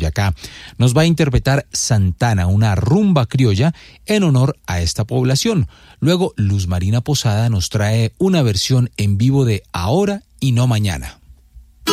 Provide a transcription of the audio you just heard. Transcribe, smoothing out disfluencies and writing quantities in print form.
Boyacá. Nos va a interpretar Santana, una rumba criolla en honor a esta población. Luego, Luz Marina Posada nos trae una versión en vivo de Ahora y no Mañana.